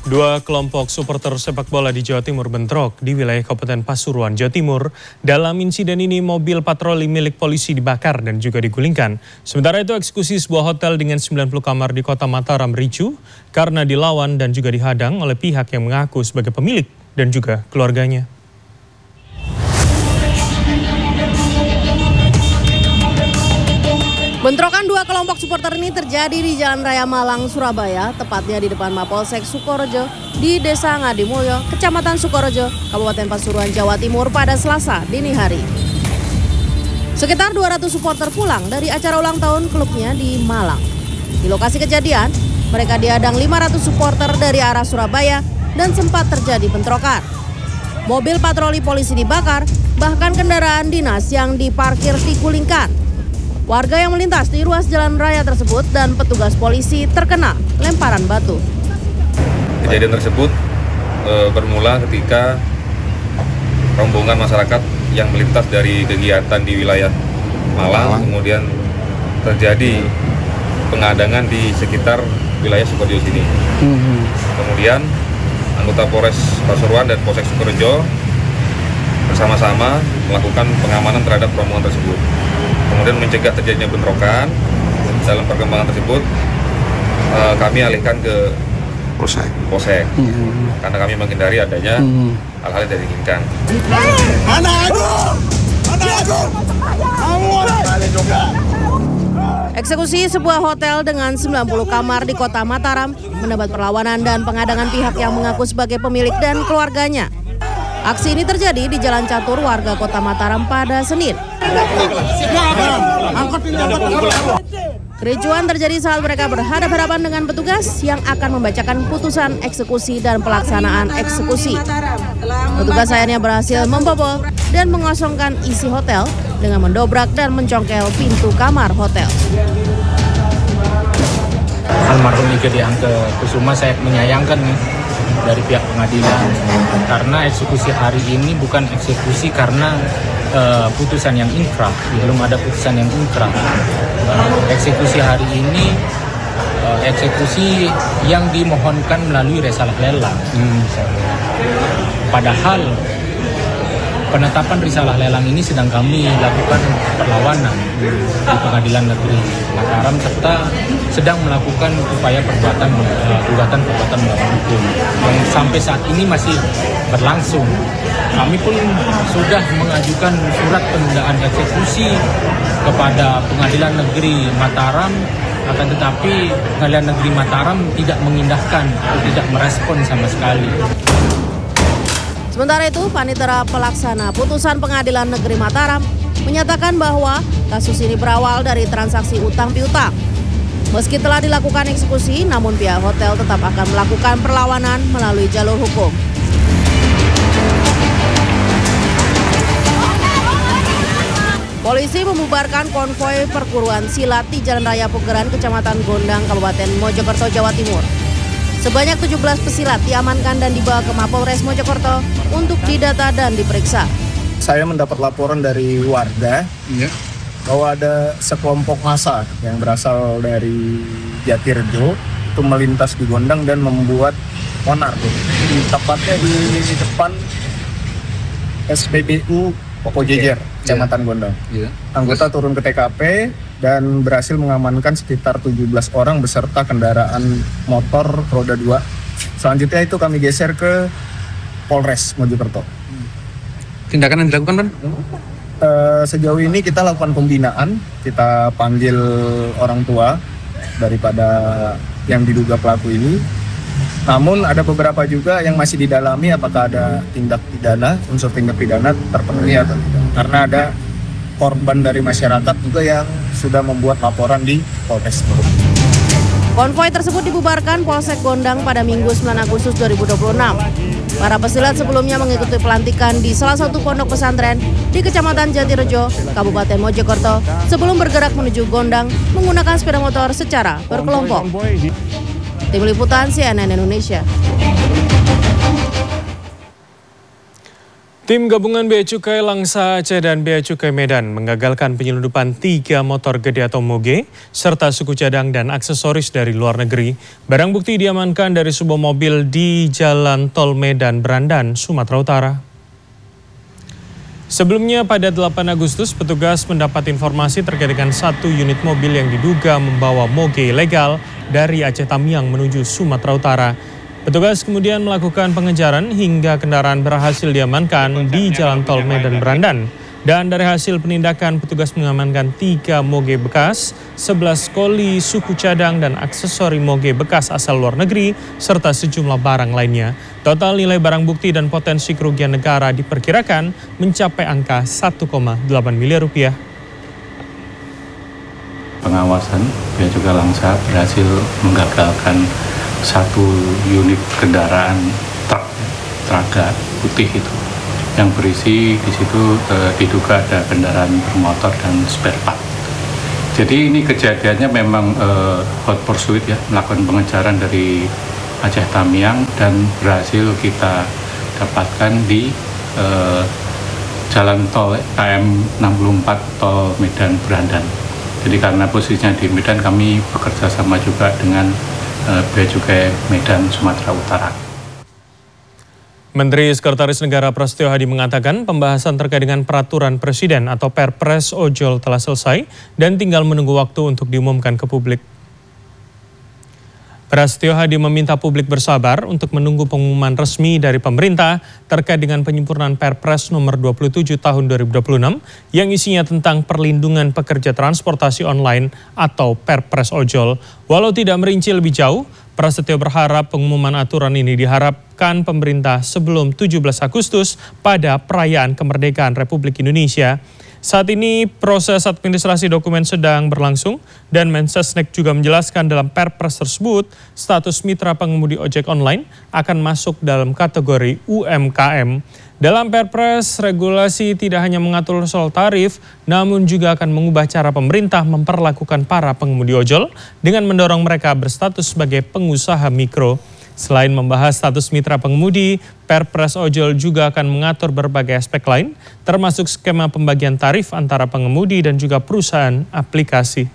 Dua kelompok supporter sepak bola di Jawa Timur bentrok di wilayah Kabupaten Pasuruan, Jawa Timur. Dalam insiden ini, mobil patroli milik polisi dibakar dan juga digulingkan. Sementara itu, eksekusi sebuah hotel dengan 90 kamar di kota Mataram ricu karena dilawan dan juga dihadang oleh pihak yang mengaku sebagai pemilik dan juga keluarganya. Bentrokan dua kelompok supporter ini terjadi di Jalan Raya Malang, Surabaya, tepatnya di depan Mapolsek Sukorejo di Desa Ngadimulyo, Kecamatan Sukorejo, Kabupaten Pasuruan, Jawa Timur pada Selasa dini hari. Sekitar 200 supporter pulang dari acara ulang tahun klubnya di Malang. Di lokasi kejadian, mereka dihadang 500 supporter dari arah Surabaya dan sempat terjadi bentrokan. Mobil patroli polisi dibakar, bahkan kendaraan dinas yang diparkir digulingkan. Warga yang melintas di ruas jalan raya tersebut dan petugas polisi terkena lemparan batu. Kejadian tersebut bermula ketika rombongan masyarakat yang melintas dari kegiatan di wilayah Malang, kemudian terjadi penghadangan di sekitar wilayah Sukorejo sini. Kemudian anggota Polres Pasuruan dan Polsek Sukorejo bersama-sama melakukan pengamanan terhadap rombongan tersebut. Kemudian mencegah terjadinya bentrokan. Dalam perkembangan tersebut kami alihkan ke Polsek karena kami menghindari adanya hal-hal yang tidak diinginkan. Eksekusi sebuah hotel dengan 90 kamar di kota Mataram mendapat perlawanan dan penghadangan pihak yang mengaku sebagai pemilik dan keluarganya. Aksi ini terjadi di Jalan Catur warga kota Mataram pada Senin. Kericuan terjadi saat mereka berhadapan-hadapan dengan petugas yang akan membacakan putusan eksekusi dan pelaksanaan eksekusi. Petugas akhirnya berhasil membobol dan mengosongkan isi hotel dengan mendobrak dan mencongkel pintu kamar hotel. Almarhum Igede Angke Kusuma saya menyayangkan nih dari pihak pengadilan karena eksekusi hari ini bukan eksekusi karena putusan yang inkrah, belum ada putusan yang inkrah. Eksekusi hari ini eksekusi yang dimohonkan melalui risalah lelang. Padahal penetapan risalah lelang ini sedang kami lakukan perlawanan di Pengadilan Negeri Mataram serta sedang melakukan upaya gugatan perbuatan melawan hukum yang sampai saat ini masih berlangsung. Kami pun sudah mengajukan surat penundaan eksekusi kepada Pengadilan Negeri Mataram, akan tetapi Pengadilan Negeri Mataram tidak mengindahkan atau tidak merespon sama sekali. Sementara itu, Panitera Pelaksana Putusan Pengadilan Negeri Mataram menyatakan bahwa kasus ini berawal dari transaksi utang piutang. Meski telah dilakukan eksekusi, namun pihak hotel tetap akan melakukan perlawanan melalui jalur hukum. Polisi membubarkan konvoi perguruan silat di Jalan Raya Pugeran, Kecamatan Gondang, Kabupaten Mojokerto, Jawa Timur. Sebanyak 17 pesilat diamankan dan dibawa ke Mapolres Mojokerto untuk didata dan diperiksa. Saya mendapat laporan dari warga bahwa ada sekelompok massa yang berasal dari Jatirejo itu melintas di Gondang dan membuat onar. Tepatnya di depan SPBU Poko Jejer, Kecamatan Gondang. Anggota turun ke TKP dan berhasil mengamankan sekitar 17 orang beserta kendaraan motor roda 2. Selanjutnya itu kami geser ke Polres Mojokerto. Tindakan yang dilakukan, Pan? Sejauh ini kita lakukan pembinaan, kita panggil orang tua daripada yang diduga pelaku ini. Namun ada beberapa juga yang masih didalami apakah ada tindak pidana, unsur tindak pidana terpenuhi atau tidak. Karena ada korban dari masyarakat juga yang sudah membuat laporan di Polres. Konvoi tersebut dibubarkan Polsek Gondang pada Minggu 9 Agustus 2026. Para pesilat sebelumnya mengikuti pelantikan di salah satu pondok pesantren di Kecamatan Jatirejo, Kabupaten Mojokerto, sebelum bergerak menuju Gondang menggunakan sepeda motor secara berkelompok. Tim Liputan CNN Indonesia. Tim gabungan Bea Cukai Langsa Aceh dan Bea Cukai Medan menggagalkan penyelundupan 3 motor gede atau moge, serta suku cadang dan aksesoris dari luar negeri. Barang bukti diamankan dari sebuah mobil di Jalan Tol Medan Brandan, Sumatera Utara. Sebelumnya pada 8 Agustus, petugas mendapat informasi terkait dengan 1 unit mobil yang diduga membawa moge ilegal dari Aceh Tamiang menuju Sumatera Utara. Petugas kemudian melakukan pengejaran hingga kendaraan berhasil diamankan di Jalan Tol Medan Brandan. Dan dari hasil penindakan, petugas mengamankan 3 moge bekas, 11 koli suku cadang dan aksesori moge bekas asal luar negeri, serta sejumlah barang lainnya. Total nilai barang bukti dan potensi kerugian negara diperkirakan mencapai angka 1,8 miliar rupiah. Pengawasan Bea Cukai Langsa berhasil menggagalkan 1 unit kendaraan truk traga putih itu yang berisi di situ diduga ada kendaraan bermotor dan spare part. Jadi ini kejadiannya memang hot pursuit ya, melakukan pengejaran dari Aceh Tamiang dan berhasil kita dapatkan di jalan tol KM 64 Tol Medan Brandan. Jadi karena posisinya di Medan, kami bekerja sama juga dengan Bea Cukai Medan, Sumatera Utara. Menteri Sekretaris Negara Prasetyo Hadi mengatakan pembahasan terkait dengan peraturan presiden atau Perpres ojol telah selesai dan tinggal menunggu waktu untuk diumumkan ke publik. Prasetyo Hadi meminta publik bersabar untuk menunggu pengumuman resmi dari pemerintah terkait dengan penyempurnaan Perpres nomor 27 tahun 2026 yang isinya tentang perlindungan pekerja transportasi online atau Perpres ojol. Walau tidak merinci lebih jauh, Prasetyo berharap pengumuman aturan ini diharapkan pemerintah sebelum 17 Agustus pada perayaan kemerdekaan Republik Indonesia. Saat ini proses administrasi dokumen sedang berlangsung dan Mensesnek juga menjelaskan dalam Perpres tersebut status mitra pengemudi ojek online akan masuk dalam kategori UMKM. Dalam Perpres, regulasi tidak hanya mengatur soal tarif, namun juga akan mengubah cara pemerintah memperlakukan para pengemudi ojol dengan mendorong mereka berstatus sebagai pengusaha mikro. Selain membahas status mitra pengemudi, Perpres ojol juga akan mengatur berbagai aspek lain, termasuk skema pembagian tarif antara pengemudi dan juga perusahaan aplikasi.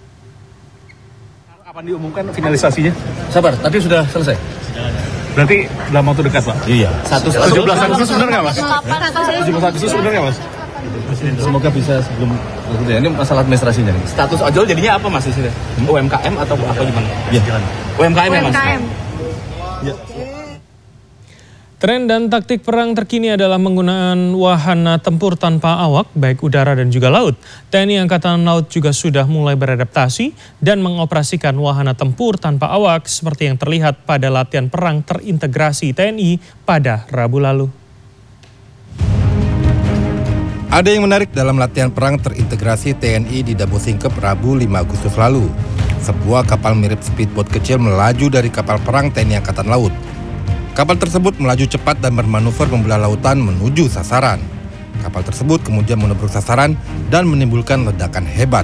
Kapan diumumkan finalisasinya? Sabar, tadi sudah selesai. Berarti dalam waktu dekat, Pak? Iya. 17 Agustus benar nggak, Mas? 17 Agustus benar nggak, Mas? Semoga bisa sebelum ini masalah administrasinya. Status ojol jadinya apa, Mas? UMKM atau apa gimana? Iya. UMKM ya, Mas? Ya. Tren dan taktik perang terkini adalah penggunaan wahana tempur tanpa awak, baik udara dan juga laut. TNI Angkatan Laut juga sudah mulai beradaptasi dan mengoperasikan wahana tempur tanpa awak seperti yang terlihat pada latihan perang terintegrasi TNI pada Rabu lalu. Ada yang menarik dalam latihan perang terintegrasi TNI di Dabo Singkep Rabu 5 Agustus lalu. Sebuah kapal mirip speedboat kecil melaju dari kapal perang TNI Angkatan Laut. Kapal tersebut melaju cepat dan bermanuver membelah lautan menuju sasaran. Kapal tersebut kemudian menubruk sasaran dan menimbulkan ledakan hebat.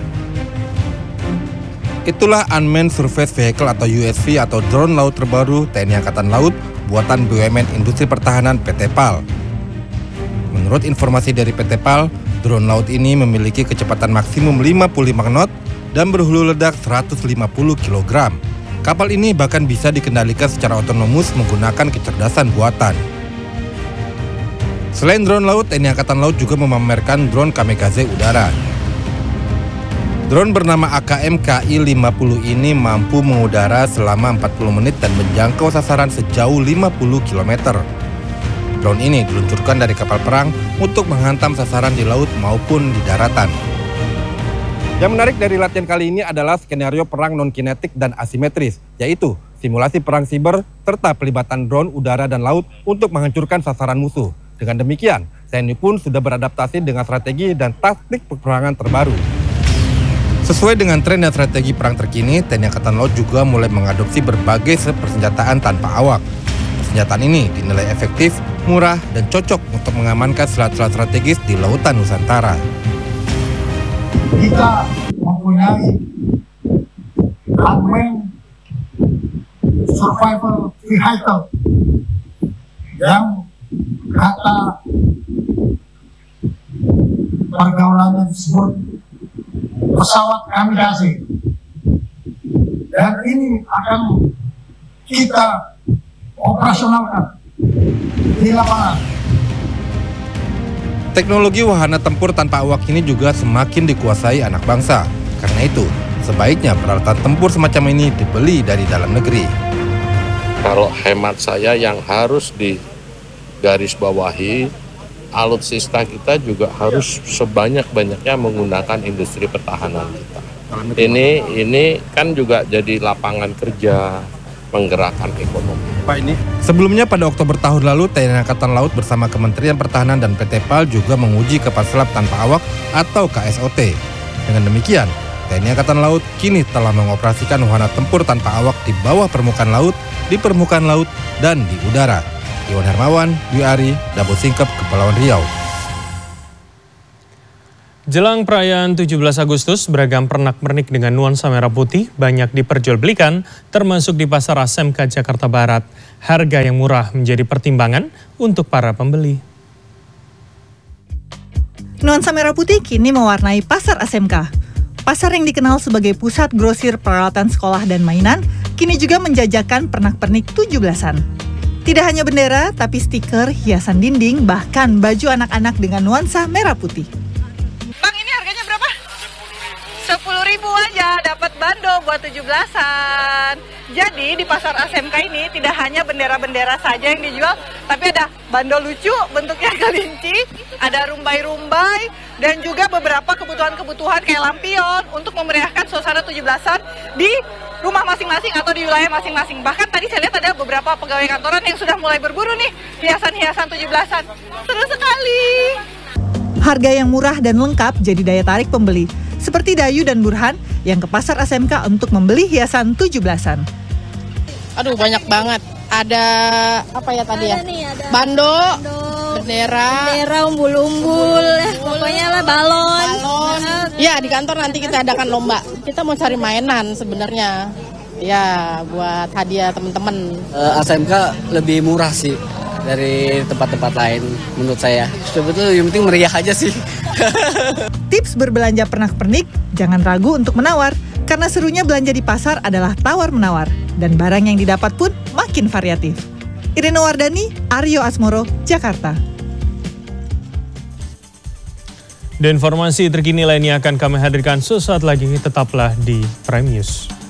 Itulah Unmanned Surface Vehicle atau USV atau drone laut terbaru TNI Angkatan Laut buatan BUMN Industri Pertahanan PT PAL. Menurut informasi dari PT PAL, drone laut ini memiliki kecepatan maksimum 55 knot dan berhulu ledak 150 kg. Kapal ini bahkan bisa dikendalikan secara otonomus menggunakan kecerdasan buatan. Selain drone laut, TNI Angkatan Laut juga memamerkan drone kamikaze udara. Drone bernama AKM KI-50 ini mampu mengudara selama 40 menit dan menjangkau sasaran sejauh 50 km. Drone ini diluncurkan dari kapal perang untuk menghantam sasaran di laut maupun di daratan. Yang menarik dari latihan kali ini adalah skenario perang non-kinetik dan asimetris, yaitu simulasi perang siber serta pelibatan drone udara dan laut untuk menghancurkan sasaran musuh. Dengan demikian, TNI pun sudah beradaptasi dengan strategi dan taktik peperangan terbaru. Sesuai dengan tren dan strategi perang terkini, TNI Angkatan Laut juga mulai mengadopsi berbagai persenjataan tanpa awak. Persenjataan ini dinilai efektif, murah, dan cocok untuk mengamankan selat-selat strategis di lautan Nusantara. Kita mempunyai unmanned survival vehicle yang kata pergaulannya disebut pesawat kamikaze. Dan ini akan kita operasionalkan di lapangan. Teknologi wahana tempur tanpa awak ini juga semakin dikuasai anak bangsa. Karena itu, sebaiknya peralatan tempur semacam ini dibeli dari dalam negeri. Kalau hemat saya yang harus digarisbawahi, alutsista kita juga harus sebanyak-banyaknya menggunakan industri pertahanan kita. Ini kan juga jadi lapangan kerja, menggerakkan ekonomi. Pak, ini sebelumnya pada Oktober tahun lalu TNI Angkatan Laut bersama Kementerian Pertahanan dan PT PAL juga menguji kapal selam tanpa awak atau KSOT. Dengan demikian, TNI Angkatan Laut kini telah mengoperasikan wahana tempur tanpa awak di bawah permukaan laut, di permukaan laut, dan di udara. Iwan Hermawan, Dwi Ari, Dabo Singkep, Kepulauan Riau. Jelang perayaan 17 Agustus, beragam pernak-pernik dengan nuansa merah putih banyak diperjualbelikan, termasuk di Pasar ASMK Jakarta Barat. Harga yang murah menjadi pertimbangan untuk para pembeli. Nuansa merah putih kini mewarnai Pasar ASMK. Pasar yang dikenal sebagai pusat grosir peralatan sekolah dan mainan, kini juga menjajakan pernak-pernik 17-an. Tidak hanya bendera, tapi stiker, hiasan dinding, bahkan baju anak-anak dengan nuansa merah putih. Bang, ini harganya berapa? 10.000 aja, dapat bando buat 17-an. Jadi di Pasar ASMK ini tidak hanya bendera-bendera saja yang dijual, tapi ada bando lucu bentuknya kelinci, ada rumbai-rumbai, dan juga beberapa kebutuhan-kebutuhan kayak lampion untuk memeriahkan suasana 17-an di rumah masing-masing atau di wilayah masing-masing. Bahkan tadi saya lihat ada beberapa pegawai kantoran yang sudah mulai berburu nih hiasan-hiasan 17-an. Seru sekali. Harga yang murah dan lengkap jadi daya tarik pembeli. Seperti Dayu dan Burhan yang ke Pasar ASMK untuk membeli hiasan 17-an. Aduh, banyak banget. Ada apa ya tadi ya? Ada bando, bendera, umbul-umbul, pokoknya lah balon. Ya, di kantor nanti kita adakan lomba. Kita mau cari mainan sebenarnya. Ya, buat hadiah teman-teman. ASMK lebih murah sih dari tempat-tempat lain menurut saya. Sebetulnya yang penting meriah aja sih. Tips berbelanja pernak-pernik, jangan ragu untuk menawar. Karena serunya belanja di pasar adalah tawar-menawar. Dan barang yang didapat pun makin variatif. Irene Wardani, Aryo Asmoro, Jakarta. Dan informasi terkini lainnya akan kami hadirkan sesaat lagi. Tetaplah di Prime News.